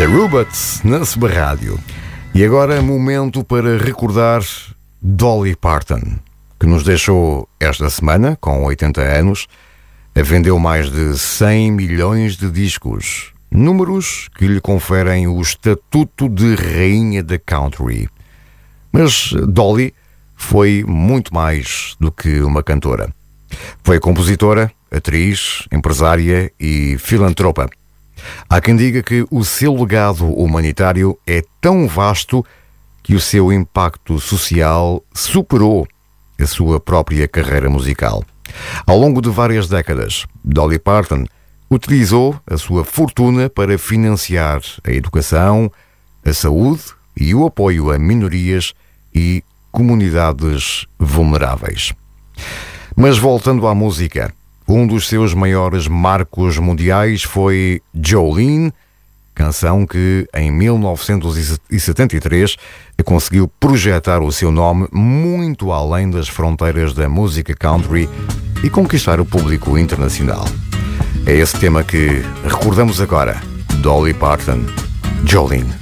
The Rubettes na Sub Rádio. E agora momento para recordar Dolly Parton, que nos deixou esta semana com 80 anos, vendeu mais de 100 milhões de discos, números que lhe conferem o estatuto de rainha da country. Mas Dolly foi muito mais do que uma cantora. Foi compositora, atriz, empresária e filantropa. Há quem diga que o seu legado humanitário é tão vasto que o seu impacto social superou a sua própria carreira musical. Ao longo de várias décadas, Dolly Parton utilizou a sua fortuna para financiar a educação, a saúde e o apoio a minorias e comunidades vulneráveis. Mas voltando à música, um dos seus maiores marcos mundiais foi Jolene, canção que em 1973 conseguiu projetar o seu nome muito além das fronteiras da música country e conquistar o público internacional. É esse tema que recordamos agora, Dolly Parton, Jolene.